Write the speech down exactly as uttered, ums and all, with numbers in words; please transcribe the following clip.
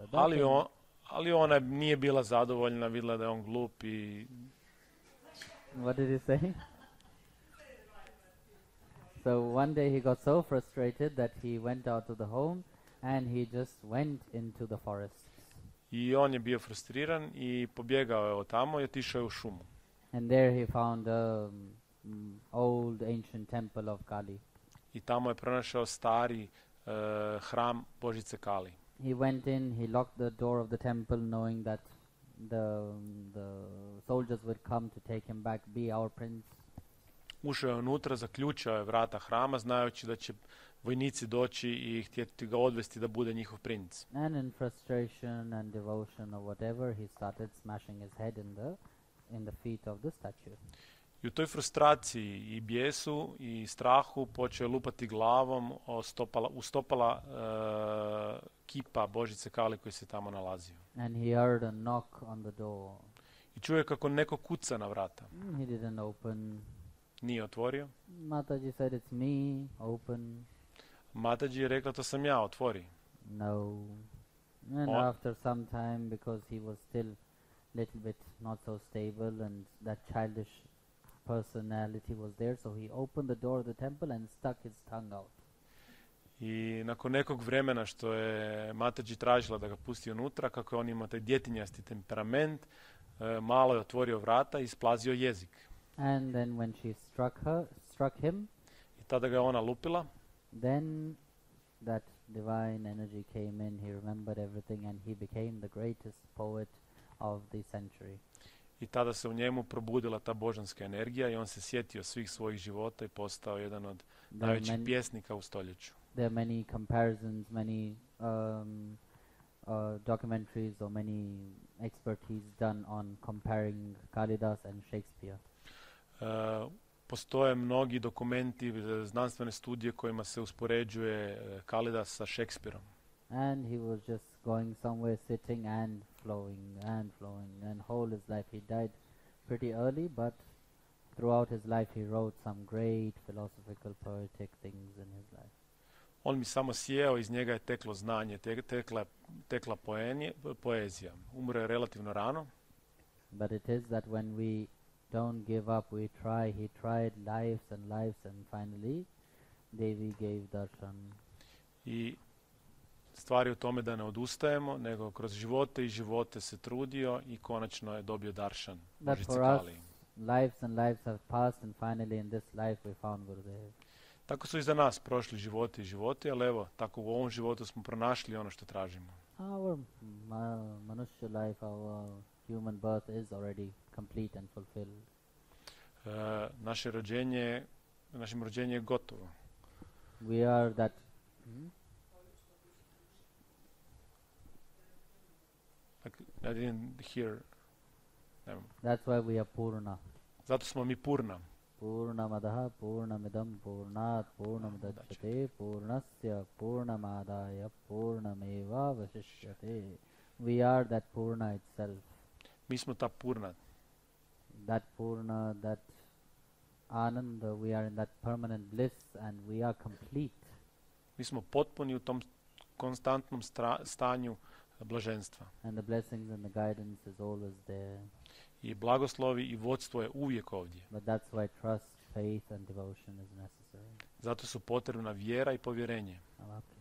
Ali, on, ali ona nije bila zadovoljna, vidjela da je on glup i... What did he say? So one day he got so frustrated that he went out of the home and he just went into the forest. I on je bio frustriran i pobjegao je od tamo i otišao je u šumu. And there he found a um, old ancient temple of Kali. I tamo je pronašao stari uh, hram Božice Kali. He went in, he locked the door of the temple knowing that the the soldiers would come to take him back, be our prince. Ušao je unutra, zaključao je vrata hrama, znajući da će vojnici doći i htjeti ga odvesti da bude njihov princ. And in frustration and devotion or whatever, he started smashing his head in the in the feet of the statue. I u toj frustraciji i bijesu i strahu počeo je lupati glavom o stopala, u stopala uh, kipa Božice Kali koji se tamo nalazio. And he heard a knock on the door. I čuje kako neko kuca na vrata. Mm, He didn't open. Nije otvorio. Mataji said, "It's me. Open." Mataji je rekla, to sam ja, otvori. No. And Or- after some time, because he was still little bit not so stable and that childish personality was there, so he opened the door of the temple and stuck his tongue out. I nakon nekog vremena što je Mataji tražila da ga pusti unutra, kako je on imao taj djetinjasti temperament, e, malo je otvorio vrata i isplazio jezik. And then when she struck her, struck him, I tada ga je ona lupila. then that divine energy came in. He remembered everything and he became the greatest poet of the century. I tada se u njemu probudila ta božanska energija i on se sjetio svih svojih života i postao jedan od There are, najvećih many, pjesnika u stoljeću. there are many comparisons, many um, uh, documentaries or many expertise done on comparing Kalidas and Shakespeare. Uh, postoje mnogi dokumenti, e, znanstvene studije kojima se uspoređuje e, Kalidas sa Šekspirom. And he was just going somewhere, sitting and flowing and flowing, and whole his life. He died pretty early, but throughout his life he wrote some great philosophical, poetic things in his life. On mi samo sjeo, iz njega je teklo znanje, te, tekla, tekla poenje, poezija. Umro je relativno rano, But it is that when we don't give up, we try. He tried lives and lives, and finally Devi gave darshan. i stvar je u tome da ne odustajemo, nego kroz živote i živote se trudio i konačno je dobio daršan But Božice for us, Kali. lives and lives have passed, and finally in this life we found Gurudev. Tako su i za nas prošli životi i životi, ali evo, tako u ovom životu smo pronašli ono što tražimo. Our ma- Manushya life, our human birth is already complete and fulfilled. E, naše rođenje, našem rođenje je gotovo. We are that. Hmm? Like, I didn't hear. Evo. That's why we are Purna. Zato smo mi purna. Purnamadaha Purnamidam Purnat Purnamudachyate Purnasya Purnamadaya Purnameva Vasishyate. We are that Purna itself. Mi smo ta purna. That Purna, that Ananda, we are in that permanent bliss and we are complete. Mi smo potpuni u tom konstantnom stra- stanju blaženstva. And the blessings and the guidance is always there. I blagoslovi i vodstvo je uvijek ovdje. But that's why trust, faith and devotion is necessary. Zato su potrebna vjera i povjerenje. Okay.